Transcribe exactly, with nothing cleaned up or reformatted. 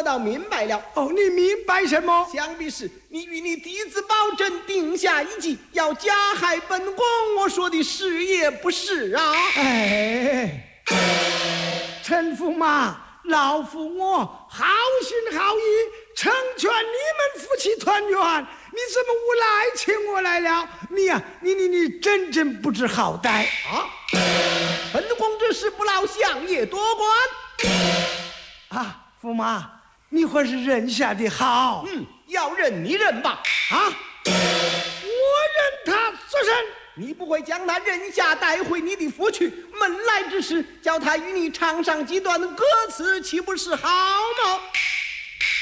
倒明白了。 哦，你明白什么？ 想必是你与你弟子保证定下一计，要加害本宫。我说的是也不是啊？ 哎，陈驸马，老夫我好心好意成全你们夫妻团圆，你怎么无赖请我来了？你呀、啊，你你你真真不知好歹啊！本宫这事不劳相爷多管。 啊，驸马，你还是认下的好。 嗯，要认你认吧。 啊，我认他做甚？ 你不会将他认下带回你的府去，门来之时叫他与你唱上几段歌词，岂不是好吗？